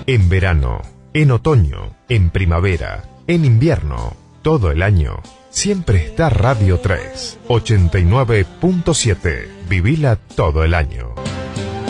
En verano, en otoño, en primavera, en invierno, todo el año. Siempre está Radio 3, 89.7. Vivila todo el año.